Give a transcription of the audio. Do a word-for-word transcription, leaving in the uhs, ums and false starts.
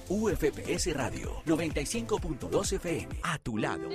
U F P S Radio noventa y cinco punto dos F M. A tu lado.